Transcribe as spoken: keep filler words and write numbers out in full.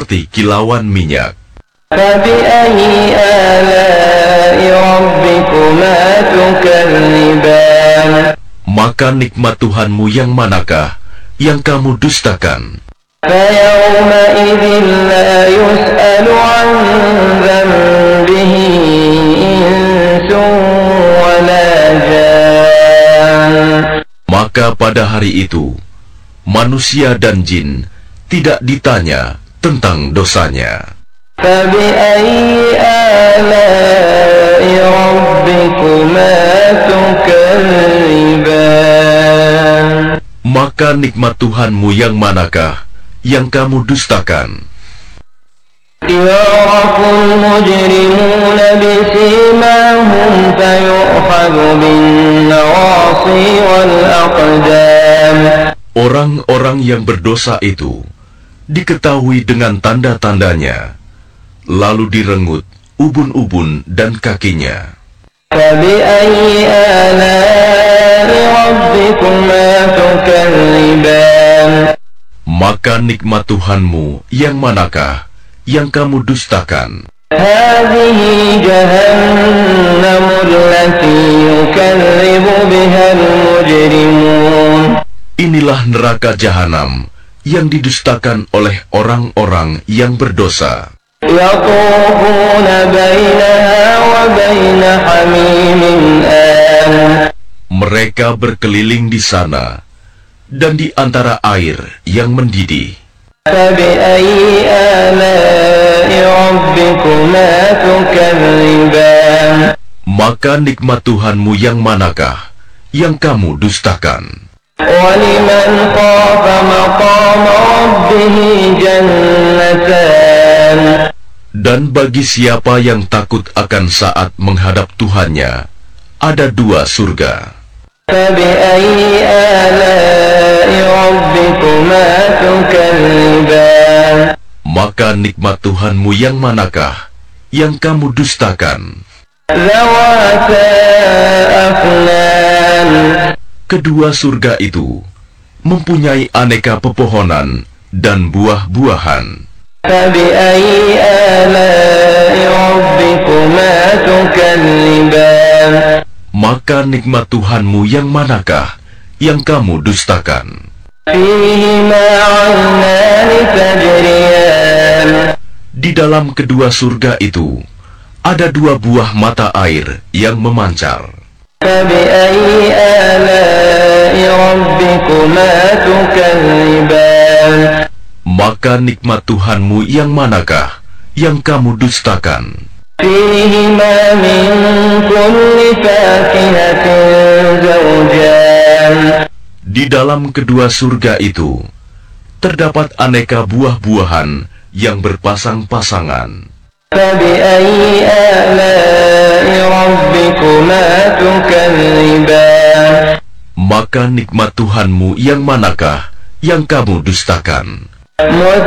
seperti kilauan minyak. فبأي آلاء ربكما تكذبان Maka nikmat Tuhanmu yang manakah yang kamu dustakan? فيومئذ لا يسأل عن ذنبه إنس ولا جان Maka pada hari itu, manusia dan jin tidak ditanya tentang dosanya. فبأي آلاء ربكما تكذبان Maka nikmat Tuhanmu yang manakah yang kamu dustakan? يعرف المجرمون بسيماهم فيؤخذ بالنواصي والأقدام Orang-orang yang berdosa itu diketahui dengan tanda-tandanya, lalu direngut ubun-ubun dan kakinya. فبأي آلاء ربكما تكذبان Maka nikmat Tuhanmu yang manakah yang kamu dustakan? هذه جهنم التي يكذب بها المجرمون Inilah neraka jahanam yang didustakan oleh orang-orang yang berdosa. يطوفون بينها وبين حميم آن Mereka berkeliling di sana dan di antara air yang mendidih. فبأي آلاء ربكما تكذبان Maka nikmat Tuhanmu yang manakah yang kamu dustakan? ولمن خاف مقام ربه جنتان Dan bagi siapa yang takut akan saat menghadap Tuhannya, ada dua surga. فبأي آلاء ربكما تكذبان Maka nikmat Tuhanmu yang manakah yang kamu dustakan? ذواتا أفنان Kedua surga itu mempunyai aneka pepohonan dan buah-buahan. فبأي آلاء ربكما تكذبان Maka nikmat Tuhanmu yang manakah yang kamu dustakan? فيهما عينان تجريان Di dalam kedua surga itu ada dua buah mata air yang memancar. فبأي آلاء ربكما تكذبان Maka nikmat Tuhanmu yang manakah yang kamu dustakan? فيهما من كل فاكهة زوجان Di dalam kedua surga itu terdapat aneka buah-buahan yang berpasang-pasangan. فبأي آلاء ربكما تكذبان Maka nikmat Tuhanmu yang manakah yang kamu dustakan?